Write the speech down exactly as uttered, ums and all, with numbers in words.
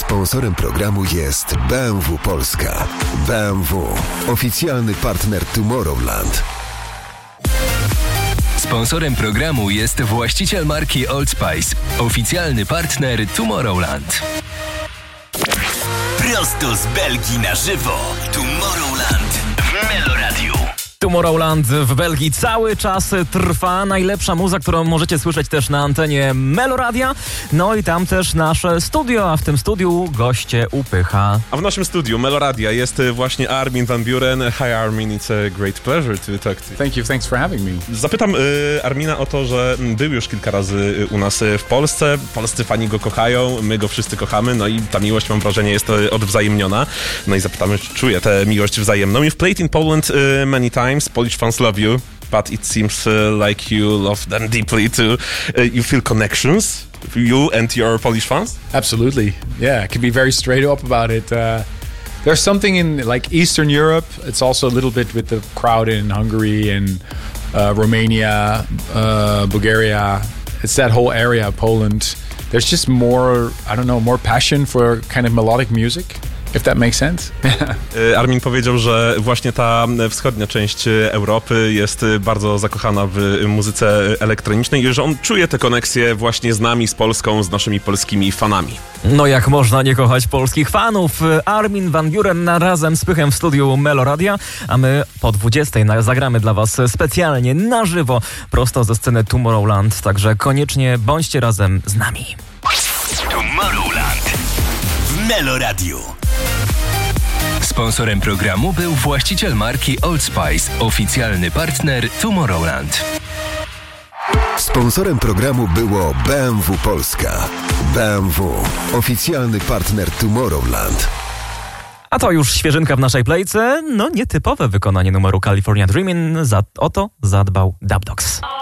Sponsorem programu jest B M W Polska. B M W, oficjalny partner Tomorrowland. Sponsorem programu jest właściciel marki Old Spice, oficjalny partner Tomorrowland. Prosto z Belgii na żywo. Tomorrowland w Meloradiu. Tomorrowland w Belgii cały czas trwa. Najlepsza muza, którą możecie słyszeć też na antenie Meloradia. No i tam też nasze studio, a w tym studiu goście Upycha. A w naszym studiu Meloradia jest właśnie Armin van Buuren. Hi Armin, it's a great pleasure to talk to you. Thank you, thanks for having me. Zapytam y, Armina o to, że był już kilka razy u nas w Polsce. Polscy fani go kochają, my go wszyscy kochamy, no i ta miłość, mam wrażenie, jest odwzajemniona. No i zapytamy, czy czuje tę miłość wzajemną. You've played in Poland y, many times. Polish fans love you, but it seems uh, like you love them deeply too. Uh, you feel connections, you and your Polish fans? Absolutely, yeah. I can be very straight up about it. Uh, there's something in like Eastern Europe. It's also a little bit with the crowd in Hungary and uh, Romania, uh, Bulgaria. It's that whole area, Poland. There's just more, I don't know, more passion for kind of melodic music. If that makes sense. Armin powiedział, że właśnie ta wschodnia część Europy jest bardzo zakochana w muzyce elektronicznej i że on czuje tę koneksję właśnie z nami, z Polską, z naszymi polskimi fanami. No jak można nie kochać polskich fanów? Armin van Buuren razem z Pychem w studiu Meloradia, a my po dwudziestej zagramy dla was specjalnie na żywo, prosto ze sceny Tomorrowland, także koniecznie bądźcie razem z nami. Tomorrowland w Meloradiu. Sponsorem programu był właściciel marki Old Spice, oficjalny partner Tomorrowland. Sponsorem programu było B M W Polska. B M W, oficjalny partner Tomorrowland. A to już świeżynka w naszej playce. No nietypowe wykonanie numeru California Dreamin'. Za, o to zadbał Dub Dogs.